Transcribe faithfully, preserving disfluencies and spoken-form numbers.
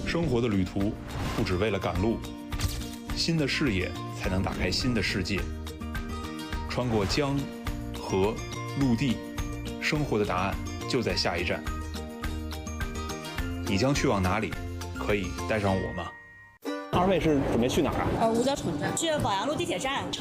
生活的旅途不只为了赶路，新的视野才能打开新的世界。穿过江、河、陆地，生活的答案就在下一站。你将去往哪里？可以带上我吗？ 二位是准备去哪儿啊？ 呃，五角场站，去宝阳路地铁站。